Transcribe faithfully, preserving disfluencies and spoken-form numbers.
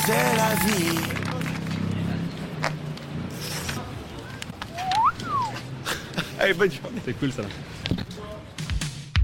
c'est la vie. Allez, bonne journée. C'est cool ça.